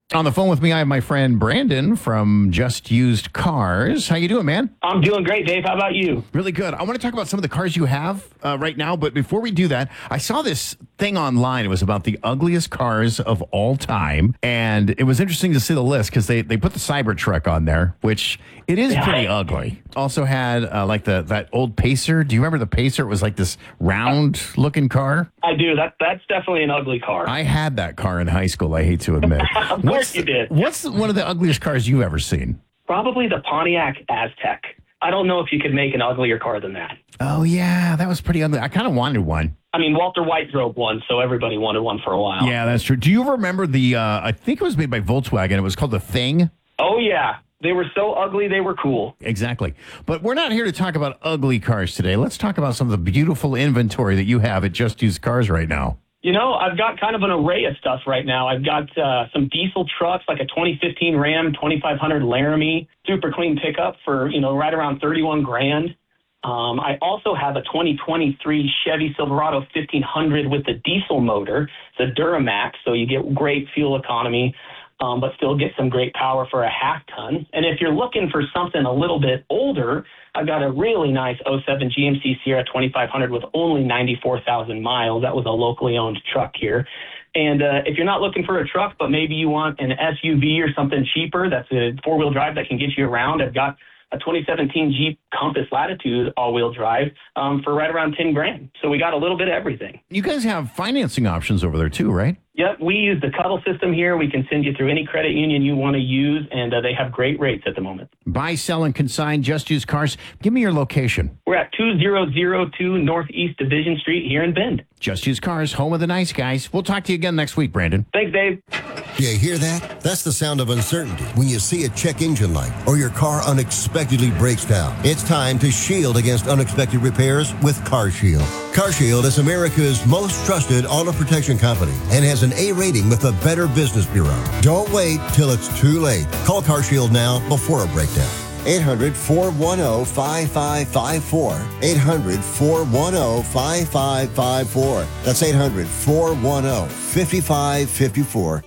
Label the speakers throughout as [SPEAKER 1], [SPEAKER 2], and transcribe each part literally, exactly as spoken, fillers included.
[SPEAKER 1] On the phone with me, I have my friend Brandon from Just Used Cars. How you doing, man?
[SPEAKER 2] I'm doing great, Dave. How about you?
[SPEAKER 1] Really good. I want to talk about some of the cars you have uh, right now, but before we do that, I saw this thing online. It was about the ugliest cars of all time, and it was interesting to see the list because they, they put the Cybertruck on there, which it is pretty ugly. Also had uh, like the that old Pacer. Do you remember the Pacer? It was like this round-looking car.
[SPEAKER 2] I do. That That's definitely an ugly car.
[SPEAKER 1] I had that car in high school, I hate to admit.
[SPEAKER 2] Of course you did.
[SPEAKER 1] What's one of the ugliest cars you've ever seen?
[SPEAKER 2] Probably the Pontiac Aztec. I don't know if you could make an uglier car than that.
[SPEAKER 1] Oh, yeah, that was pretty ugly. I kind of wanted one.
[SPEAKER 2] I mean, Walter White drove one, so everybody wanted one for a while.
[SPEAKER 1] Yeah, that's true. Do you remember the, uh, I think it was made by Volkswagen. It was called the Thing.
[SPEAKER 2] Oh, yeah. They were so ugly, they were cool.
[SPEAKER 1] Exactly. But we're not here to talk about ugly cars today. Let's talk about some of the beautiful inventory that you have at Just Used Cars right now.
[SPEAKER 2] You know, I've got kind of an array of stuff right now. I've got uh, some diesel trucks, like a twenty fifteen Ram twenty-five hundred Laramie, super clean pickup for, you know, right around thirty-one grand. Um, I also have a twenty twenty-three Chevy Silverado fifteen hundred with the diesel motor. It's a Duramax, so you get great fuel economy, um, but still get some great power for a half ton. And if you're looking for something a little bit older, I've got a really nice oh seven G M C Sierra twenty-five hundred with only ninety-four thousand miles. That was a locally owned truck here. And uh, if you're not looking for a truck, but maybe you want an S U V or something cheaper, that's a four-wheel drive that can get you around, I've got a twenty seventeen Jeep Compass Latitude all-wheel drive um, for right around ten grand. So we got a little bit of everything.
[SPEAKER 1] You guys have financing options over there too, right?
[SPEAKER 2] Yep, we use the Cuddle system here. We can send you through any credit union you want to use, and uh, they have great rates at the moment.
[SPEAKER 1] Buy, sell, and consign Just Used Cars. Give me your location.
[SPEAKER 2] We're at two thousand two Northeast Division Street here in Bend.
[SPEAKER 1] Just Used Cars, home of the nice guys. We'll talk to you again next week, Brandon.
[SPEAKER 2] Thanks, Dave.
[SPEAKER 3] You hear that? That's the sound of uncertainty when you see a check engine light or your car unexpectedly breaks down. It's time to shield against unexpected repairs with CarShield. CarShield is America's most trusted auto protection company and has an A rating with the Better Business Bureau. Don't wait till it's too late. Call CarShield now before a breakdown. eight hundred, four one zero, five five five four. eight hundred, four one zero, five five five four. That's eight hundred, four one zero, five five five four.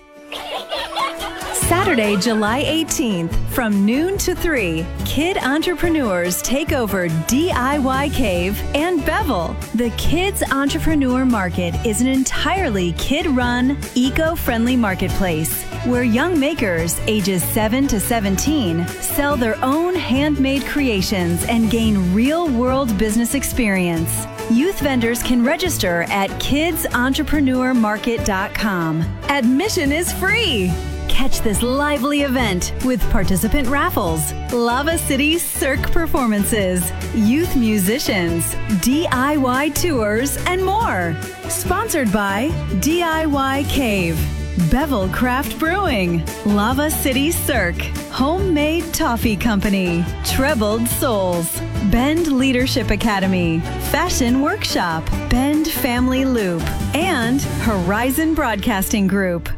[SPEAKER 4] Saturday, July eighteenth, from noon to three, kid entrepreneurs take over D I Y Cave and Bevel. The Kids Entrepreneur Market is an entirely kid-run, eco-friendly marketplace where young makers ages seven to seventeen sell their own handmade creations and gain real-world business experience. Youth vendors can register at kids entrepreneur market dot com. Admission is free. Catch this lively event with participant raffles, Lava City Cirque performances, youth musicians, D I Y tours, and more. Sponsored by D I Y Cave, Bevel Craft Brewing, Lava City Cirque, Homemade Toffee Company, Trebled Souls, Bend Leadership Academy, Fashion Workshop, Bend Family Loop, and Horizon Broadcasting Group.